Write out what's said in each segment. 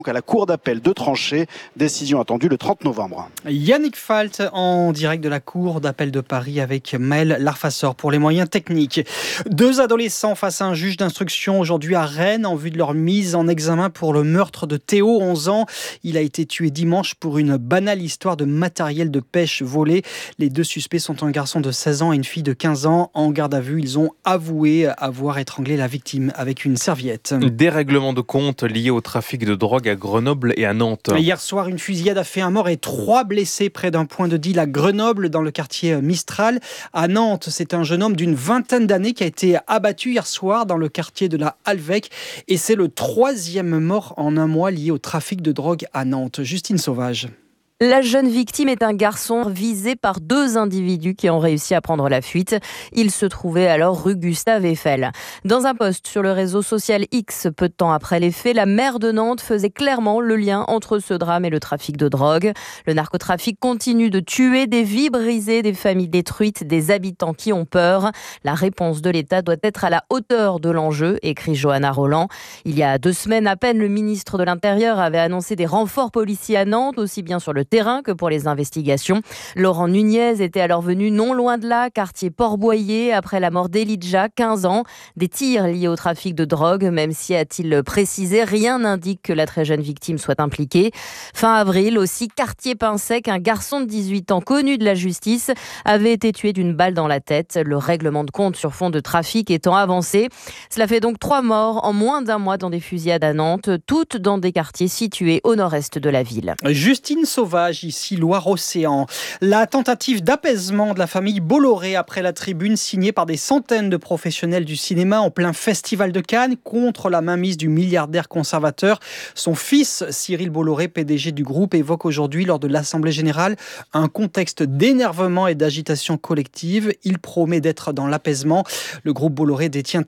à la cour d'appel de trancher, décision attendue le 30 novembre. Yannick Falt en direct de la cour d'appel de Paris avec Maël Larfassor pour les moyens techniques. 2 adolescents face à un juge d'instruction aujourd'hui à Rennes en vue de leur mise en examen pour le meurtre de Théo, 11 ans. Il a été tué dimanche pour une banale histoire de matériel de pêche volé. Les 2 suspects sont un garçon de 16 ans et une fille de 15 ans. En garde à vue, ils ont avoué avoir étranglé la victime avec une serviette. Dérèglement de compte lié au trafic de drogue à Grenoble et à Nantes. Hier soir, une fusillade a fait un mort et 3 blessés près d'un point de deal à Grenoble, dans le quartier Mistral. À Nantes, c'est un jeune homme d'une vingtaine d'années qui a été abattu hier soir dans le quartier de la Halvec. Et c'est le 3e mort en un mois lié au trafic de drogue à Nantes. Justine Sauvage. La jeune victime est un garçon visé par 2 individus qui ont réussi à prendre la fuite. Il se trouvait alors rue Gustave Eiffel. Dans un post sur le réseau social X, peu de temps après les faits, la maire de Nantes faisait clairement le lien entre ce drame et le trafic de drogue. Le narcotrafic continue de tuer, des vies brisées, des familles détruites, des habitants qui ont peur. La réponse de l'État doit être à la hauteur de l'enjeu, écrit Johanna Roland. Il y a 2 semaines à peine, le ministre de l'Intérieur avait annoncé des renforts policiers à Nantes, aussi bien sur le terrain que pour les investigations. Laurent Nunez était alors venu non loin de là, quartier Port-Boyer, après la mort d'Elijah, 15 ans. Des tirs liés au trafic de drogue, même si, a-t-il précisé, rien n'indique que la très jeune victime soit impliquée. Fin avril, aussi, quartier Pinsec, un garçon de 18 ans connu de la justice avait été tué d'une balle dans la tête. Le règlement de compte sur fond de trafic étant avancé. Cela fait donc 3 morts en moins d'1 mois dans des fusillades à Nantes, toutes dans des quartiers situés au nord-est de la ville. Justine Sauvage, ici Loire-Océan. La tentative d'apaisement de la famille Bolloré après la tribune signée par des centaines de professionnels du cinéma en plein festival de Cannes contre la mainmise du milliardaire conservateur. Son fils, Cyril Bolloré, PDG du groupe, évoque aujourd'hui lors de l'Assemblée générale un contexte d'énervement et d'agitation collective. Il promet d'être dans l'apaisement. Le groupe Bolloré détient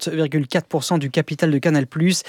30,4% du capital de Canal+.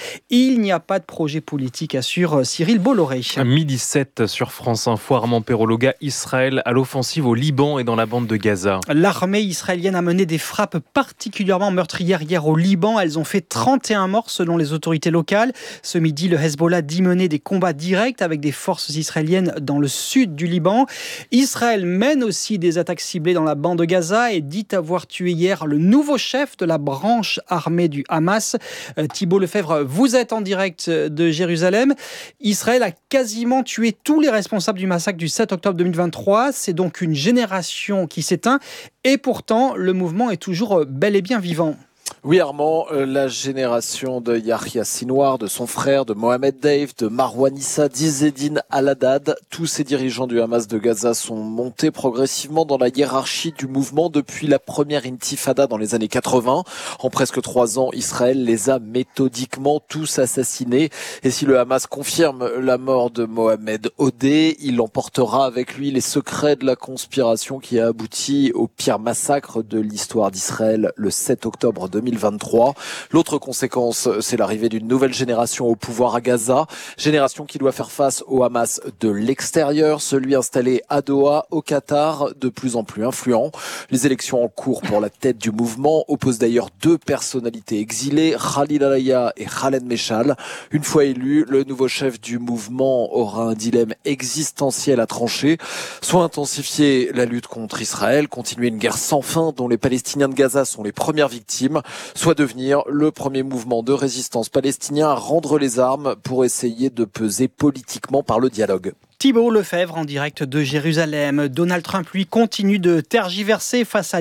Il n'y a pas de projet politique, assure Cyril Bolloré. À 12h07 sur France Info, Armand Perrologa, Israël à l'offensive au Liban et dans la bande de Gaza. L'armée israélienne a mené des frappes particulièrement meurtrières hier au Liban. Elles ont fait 31 morts selon les autorités locales. Ce midi, le Hezbollah dit mener des combats directs avec des forces israéliennes dans le sud du Liban. Israël mène aussi des attaques ciblées dans la bande de Gaza et dit avoir tué hier le nouveau chef de la branche armée du Hamas. Thibault Lefebvre, vous êtes en direct de Jérusalem. Israël a quasiment tué tous les responsables du massacre du 7 octobre 2023. C'est donc une génération qui s'éteint et pourtant le mouvement est toujours bel et bien vivant. Oui Armand, la génération de Yahya Sinwar, de son frère, de Mohamed Deif, de Marwan Issa, d'Izzedine Al-Haddad, tous ces dirigeants du Hamas de Gaza sont montés progressivement dans la hiérarchie du mouvement depuis la première intifada dans les années 80. En presque 3 ans, Israël les a méthodiquement tous assassinés. Et si le Hamas confirme la mort de Mohamed Odeh, il emportera avec lui les secrets de la conspiration qui a abouti au pire massacre de l'histoire d'Israël le 7 octobre 2023. L'autre conséquence, c'est l'arrivée d'une nouvelle génération au pouvoir à Gaza, génération qui doit faire face au Hamas de l'extérieur, celui installé à Doha, au Qatar, de plus en plus influent. Les élections en cours pour la tête du mouvement opposent d'ailleurs 2 personnalités exilées, Khalil Alaya et Khaled Meshal. Une fois élu, le nouveau chef du mouvement aura un dilemme existentiel à trancher, soit intensifier la lutte contre Israël, continuer une guerre sans fin dont les Palestiniens de Gaza sont les premières victimes, soit devenir le premier mouvement de résistance palestinien à rendre les armes pour essayer de peser politiquement par le dialogue. Thibault Lefebvre en direct de Jérusalem. Donald Trump, lui, continue de tergiverser face à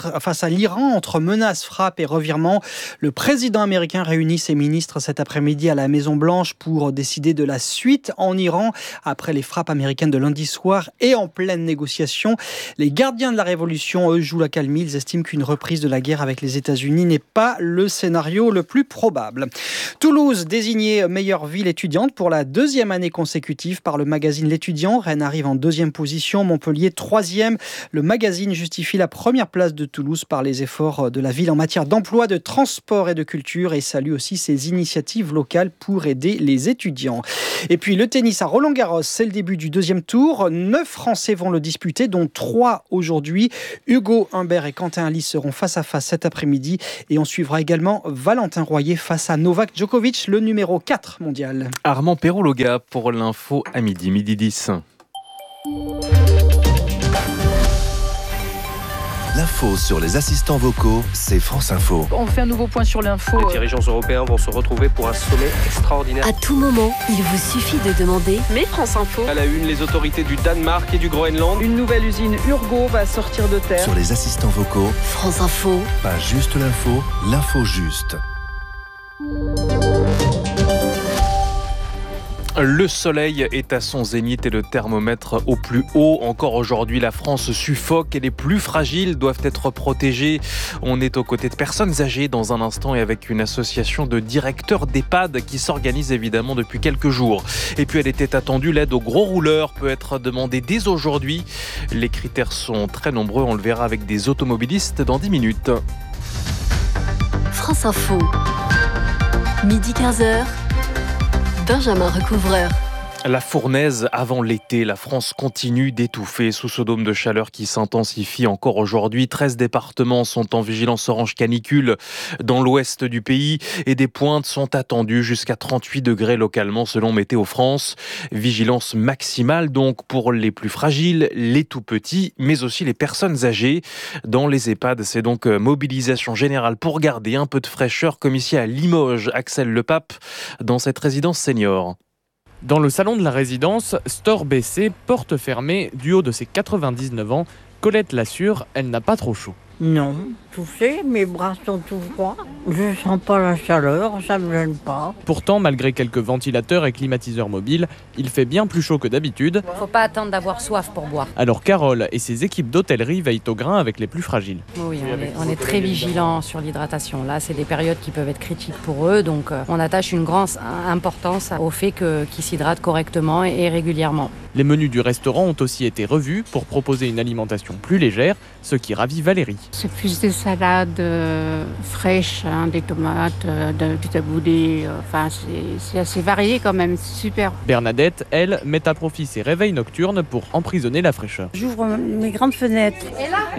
l'Iran entre menaces, frappes et revirements. Le président américain réunit ses ministres cet après-midi à la Maison-Blanche pour décider de la suite en Iran après les frappes américaines de lundi soir et en pleine négociation. Les gardiens de la révolution, eux, jouent la calmie. Ils estiment qu'une reprise de la guerre avec les États-Unis n'est pas le scénario le plus probable. Toulouse, désignée meilleure ville étudiante pour la 2e année consécutive par le magazine l'étudiant. Rennes arrive en 2e position, Montpellier 3e. Le magazine justifie la première place de Toulouse par les efforts de la ville en matière d'emploi, de transport et de culture et salue aussi ses initiatives locales pour aider les étudiants. Et puis le tennis à Roland-Garros, c'est le début du 2e tour. 9 Français vont le disputer, dont 3 aujourd'hui. Hugo Humbert et Quentin Halys seront face à face cet après-midi. Et on suivra également Valentin Royer face à Novak Djokovic, le numéro 4 mondial. Armand Perrologa pour l'info à midi 10. L'info sur les assistants vocaux, c'est France Info. On fait un nouveau point sur l'info. Les dirigeants européens vont se retrouver pour un sommet extraordinaire. À tout moment, il vous suffit de demander « Mais France Info ». À la une, les autorités du Danemark et du Groenland. Une nouvelle usine Urgo va sortir de terre. Sur les assistants vocaux, France Info. Pas juste l'info, l'info juste. Le soleil est à son zénith et le thermomètre au plus haut. Encore aujourd'hui, la France suffoque et les plus fragiles doivent être protégés. On est aux côtés de personnes âgées dans un instant et avec une association de directeurs d'EHPAD qui s'organise évidemment depuis quelques jours. Et puis elle était attendue, l'aide aux gros rouleurs peut être demandée dès aujourd'hui. Les critères sont très nombreux, on le verra avec des automobilistes dans 10 minutes. France Info. Midi 15h. Benjamin Recouvreur. La fournaise avant l'été, la France continue d'étouffer sous ce dôme de chaleur qui s'intensifie encore aujourd'hui. 13 départements sont en vigilance orange canicule dans l'ouest du pays et des pointes sont attendues jusqu'à 38 degrés localement selon Météo France. Vigilance maximale donc pour les plus fragiles, les tout petits, mais aussi les personnes âgées. Dans les EHPAD, c'est donc mobilisation générale pour garder un peu de fraîcheur comme ici à Limoges, Axel Lepape, dans cette résidence senior. Dans le salon de la résidence, store baissé, porte fermée, du haut de ses 99 ans, Colette l'assure, elle n'a pas trop chaud. Non, touché, mes bras sont tout froids. Je sens pas la chaleur, ça me gêne pas. Pourtant, malgré quelques ventilateurs et climatiseurs mobiles, il fait bien plus chaud que d'habitude. Faut pas attendre d'avoir soif pour boire. Alors Carole et ses équipes d'hôtellerie veillent au grain avec les plus fragiles. Oui, on est très vigilants sur l'hydratation. Là, c'est des périodes qui peuvent être critiques pour eux, donc on attache une grande importance au fait qu'ils s'hydratent correctement et régulièrement. Les menus du restaurant ont aussi été revus pour proposer une alimentation plus légère, ce qui ravit Valérie. C'est plus des salades fraîches, des tomates, du taboulé, c'est assez varié quand même, c'est super. Bernadette, elle, met à profit ses réveils nocturnes pour emprisonner la fraîcheur. J'ouvre mes grandes fenêtres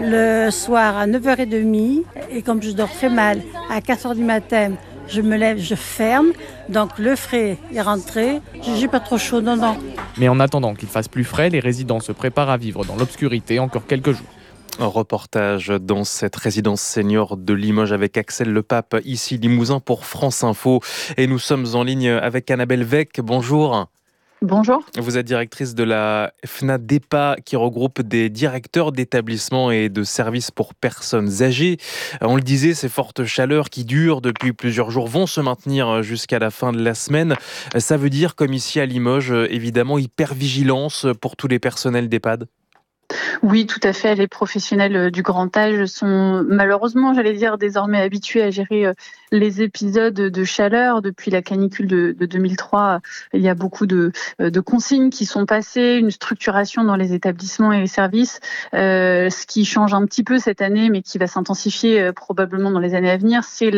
le soir à 9h30 et comme je dors très mal, à 4h du matin, je me lève, je ferme, donc le frais est rentré, j'ai pas trop chaud, non. Mais en attendant qu'il fasse plus frais, les résidents se préparent à vivre dans l'obscurité encore quelques jours. Un reportage dans cette résidence senior de Limoges avec Axel Lepape, ici Limousin pour France Info. Et nous sommes en ligne avec Annabelle Vec. Bonjour. Bonjour. Vous êtes directrice de la FNADEPA qui regroupe des directeurs d'établissements et de services pour personnes âgées. On le disait, ces fortes chaleurs qui durent depuis plusieurs jours vont se maintenir jusqu'à la fin de la semaine. Ça veut dire, comme ici à Limoges, évidemment, hypervigilance pour tous les personnels d'EHPAD. Oui, tout à fait. Les professionnels du grand âge sont malheureusement, désormais habitués à gérer les épisodes de chaleur. Depuis la canicule de 2003, il y a beaucoup de consignes qui sont passées, une structuration dans les établissements et les services. Ce qui change un petit peu cette année, mais qui va s'intensifier probablement dans les années à venir, c'est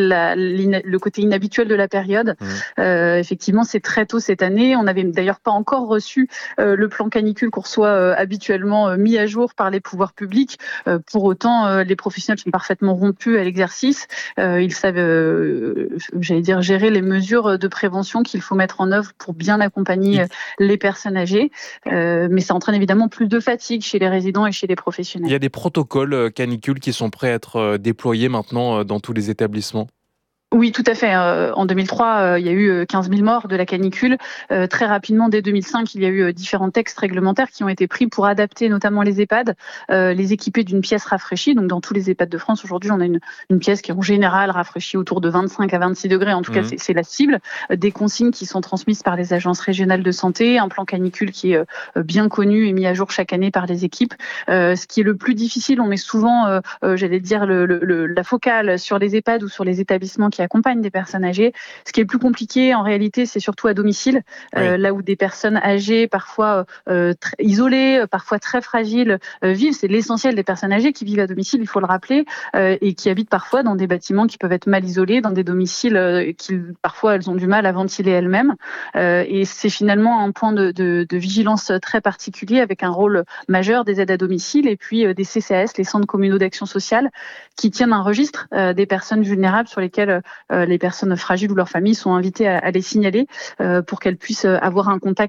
le côté inhabituel de la période. Effectivement, c'est très tôt cette année. On n'avait d'ailleurs pas encore reçu le plan canicule qu'on reçoit habituellement mis à jour par les pouvoirs publics. Pour autant, les professionnels sont parfaitement rompus à l'exercice. Ils savent, gérer les mesures de prévention qu'il faut mettre en œuvre pour bien accompagner les personnes âgées. Mais ça entraîne évidemment plus de fatigue chez les résidents et chez les professionnels. Il y a des protocoles canicules qui sont prêts à être déployés maintenant dans tous les établissements. Oui, tout à fait. En 2003, il y a eu 15 000 morts de la canicule. Très rapidement, dès 2005, il y a eu différents textes réglementaires qui ont été pris pour adapter notamment les EHPAD, les équiper d'une pièce rafraîchie. Donc, dans tous les EHPAD de France, aujourd'hui, on a une pièce qui est en général rafraîchie autour de 25 à 26 degrés. En tout cas, c'est la cible. Des consignes qui sont transmises par les agences régionales de santé, un plan canicule qui est bien connu et mis à jour chaque année par les équipes. Ce qui est le plus difficile, on met souvent, la focale sur les EHPAD ou sur les établissements qui qui accompagnent des personnes âgées. Ce qui est plus compliqué, en réalité, c'est surtout à domicile, là où des personnes âgées, parfois isolées, parfois très fragiles, vivent. C'est l'essentiel des personnes âgées qui vivent à domicile, il faut le rappeler, et qui habitent parfois dans des bâtiments qui peuvent être mal isolés, dans des domiciles qui, parfois, elles ont du mal à ventiler elles-mêmes. Et c'est finalement un point de vigilance très particulier, avec un rôle majeur des aides à domicile et puis des CCAS, les centres communaux d'action sociale, qui tiennent un registre des personnes vulnérables sur lesquelles les personnes fragiles ou leurs familles sont invitées à les signaler pour qu'elles puissent avoir un contact